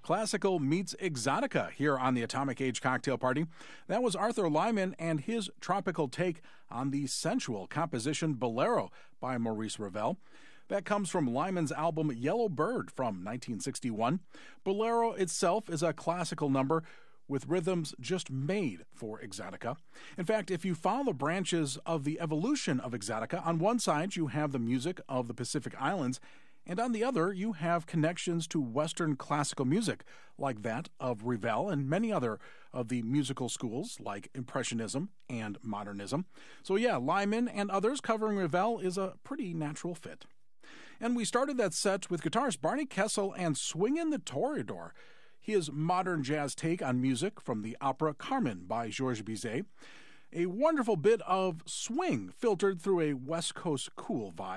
Classical meets exotica here on the Atomic Age Cocktail Party. That was Arthur Lyman and his tropical take on the sensual composition Bolero by Maurice Ravel. That comes from Lyman's album Yellow Bird from 1961. Bolero itself is a classical number with rhythms just made for exotica. In fact, if you follow the branches of the evolution of exotica, on one side you have the music of the Pacific Islands, and on the other, you have connections to Western classical music, like that of Ravel and many other of the musical schools, like Impressionism and Modernism. So yeah, Lyman and others covering Ravel is a pretty natural fit. And we started that set with guitarist Barney Kessel and Swingin' the Toreador, his modern jazz take on music from the opera Carmen by Georges Bizet. A wonderful bit of swing filtered through a West Coast cool vibe.